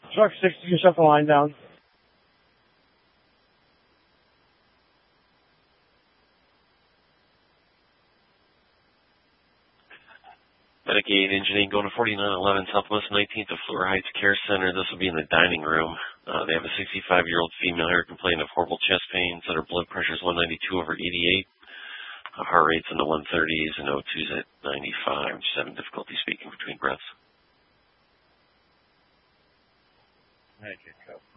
Truck 60, you shut the line down. Medicaid Engine 8 going to 4911 Southwest 19th to Fleur Heights Care Center. This will be in the dining room. They have a 65-year-old female here complaining of horrible chest pains, and her blood pressure is 192/88. Heart rate's in the 130s and O2's at 95. Just having difficulty speaking between breaths. Okay, go.